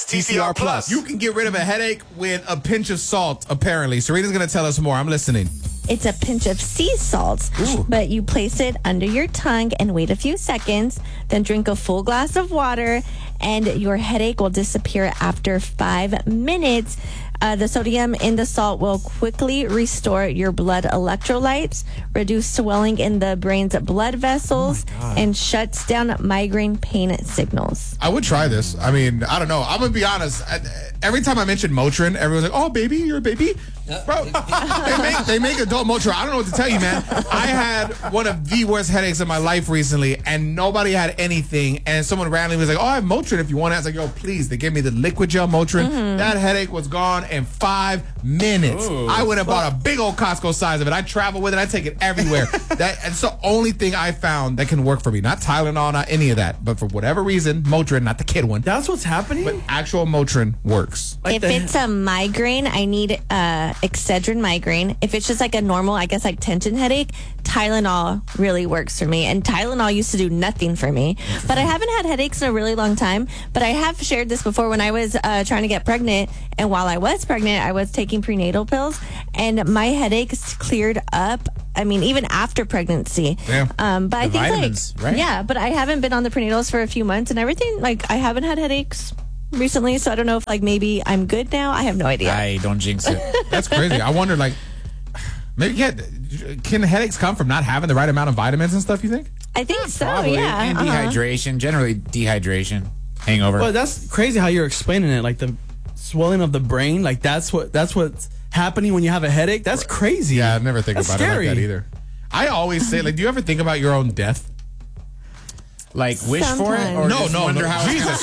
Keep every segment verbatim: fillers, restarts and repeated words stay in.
T C R Plus. You can get rid of a headache with a pinch of salt, apparently. Serena's going to tell us more. I'm listening. It's a pinch of sea salt, Ooh. but you place it under your tongue and wait a few seconds, then drink a full glass of water, and your headache will disappear after five minutes. Uh, the sodium in the salt will quickly restore your blood electrolytes, reduce swelling in the brain's blood vessels, oh and shuts down migraine pain signals. I would try this. I mean, I don't know. I'm going to be honest. I, every time I mention Motrin, everyone's like, oh, baby, you're a baby? Bro, they make, they make adult Motrin. I don't know what to tell you, man. I had one of the worst headaches of my life recently, and nobody had anything. And someone randomly was like, oh, I have Motrin if you want it. I was like, yo, please. They gave me the liquid gel Motrin. Mm-hmm. That headache was gone in five minutes. Ooh, I went and bought a big old Costco size of it. I travel with it. I take it everywhere. that It's the only thing I found that can work for me. Not Tylenol, not any of that. But for whatever reason, Motrin, not the kid one. That's what's happening? But actual Motrin works. Like if the- it's a migraine, I need uh, Excedrin migraine. If it's just like a normal, I guess like tension headache, Tylenol really works for me. And Tylenol used to do nothing for me. But I haven't had headaches in a really long time. But I have shared this before when I was uh, trying to get pregnant. And while I was pregnant, I was taking prenatal pills. And my headaches cleared up. I mean, even after pregnancy. Damn. Um, but the I think vitamins, like, right? yeah, but I haven't been on the prenatals for a few months and everything. Like, I haven't had headaches recently, so I don't know if like maybe I'm good now. I have no idea. I don't jinx it. That's crazy. I wonder, like, maybe yeah, can headaches come from not having the right amount of vitamins and stuff, you think? I think so, Probably. yeah. And uh-huh. dehydration, generally dehydration, hangover. Well, that's crazy how you're explaining it. Like the swelling of the brain, like that's what that's what's happening when you have a headache. That's crazy. Yeah, I never think That's about scary. it like that either. I always say, like, do you ever think about your own death? Like wish for it? Sometimes. Or No, just no, wonder no. how it's Jesus.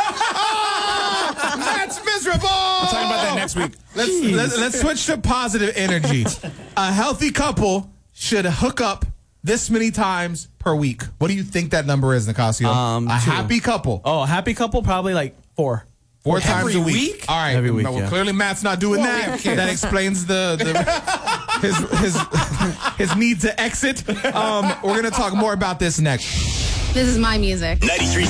That's miserable. We'll talk about that next week. Let's, let's let's switch to positive energy. A healthy couple should hook up this many times per week. What do you think that number is, Nicasio? Um, a two. happy couple. Oh, a happy couple, probably like four. Four Every times a week. week? All right. Every week, Well, yeah. clearly Matt's not doing Well, we that. have kids. That explains the, the his his his need to exit. Um, we're gonna talk more about this next. This is my music. ninety-three